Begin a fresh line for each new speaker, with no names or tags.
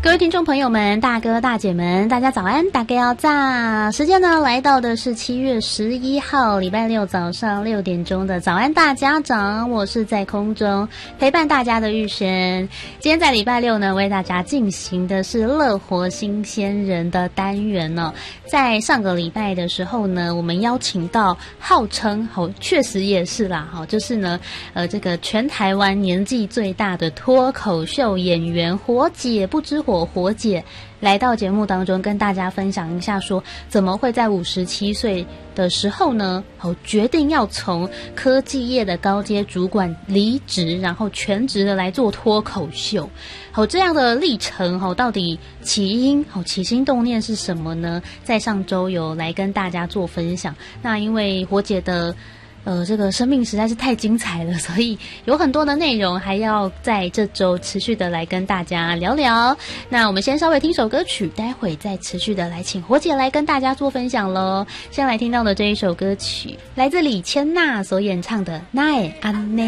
各位听众朋友们，大哥大姐们，大家早安，大家要炸！时间呢来到的是7月11号礼拜六早上6点钟的早安大家长，我是在空中陪伴大家的玉轩。今天在礼拜六呢，为大家进行的是乐活新鲜人的单元呢。在上个礼拜的时候呢，我们邀请到号称确实也是啦，就是呢，这个全台湾年纪最大的脱口秀演员火姐，不知火姐来到节目当中，跟大家分享一下说怎么会在57岁的时候呢决定要从科技业的高阶主管离职，然后全职的来做脱口秀。这样的历程到底起心动念是什么呢？在上周有来跟大家做分享。那因为火姐的这个生命实在是太精彩了，所以有很多的内容还要在这周持续的来跟大家聊聊。那我们先稍微听首歌曲，待会再持续的来请火姐来跟大家做分享咯。先来听到的这一首歌曲，来自李千娜所演唱的《那安内》。